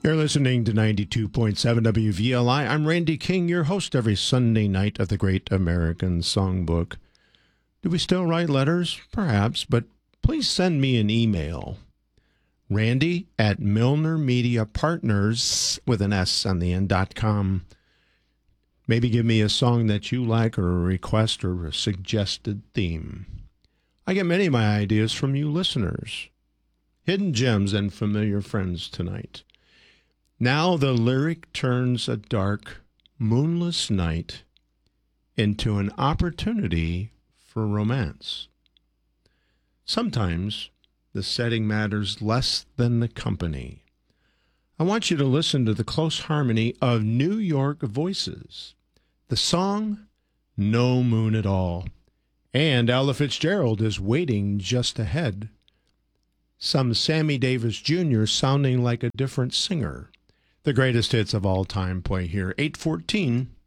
You're listening to 92.7 WVLI. I'm Randy King, your host every Sunday night of the Great American Songbook. Do we still write letters? Perhaps, but please send me an email. Randy at MilnerMediaPartners with an S on the end.com. Maybe give me a song that you like or a request or a suggested theme. I get many of my ideas from you listeners. Hidden gems and familiar friends tonight. Now the lyric turns a dark, moonless night into an opportunity for romance. Sometimes the setting matters less than the company. I want you to listen to the close harmony of New York voices. The song, No Moon at All, and Ella Fitzgerald is waiting just ahead. Some Sammy Davis Jr. sounding like a different singer. The greatest hits of all time play here. 8:14